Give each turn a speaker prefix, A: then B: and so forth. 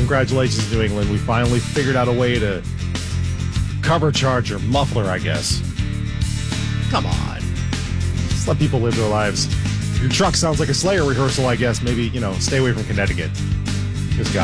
A: Congratulations, New England. We finally figured out a way to cover charge your muffler, I guess. Come on. Just let people live their lives. Your truck sounds like a Slayer rehearsal, I guess. Maybe, stay away from Connecticut. Just got